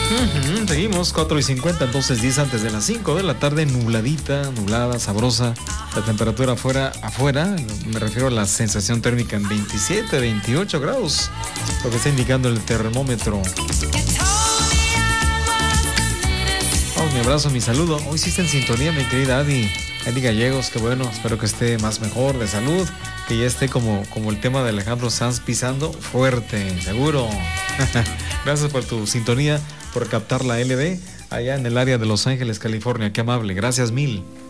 Seguimos 4:50, entonces 10 antes de las 5 de la tarde, nubladita, nublada, sabrosa. La temperatura afuera, me refiero a la sensación térmica en 27, 28 grados, lo que está indicando el termómetro. Oh, mi abrazo, mi saludo. Hoy sí está en sintonía, mi querida Adi Gallegos, que bueno, espero que esté más mejor de salud, que ya esté como el tema de Alejandro Sanz pisando fuerte, seguro. Gracias por tu sintonía, por captar la LB allá en el área de Los Ángeles, California. Qué amable, gracias mil.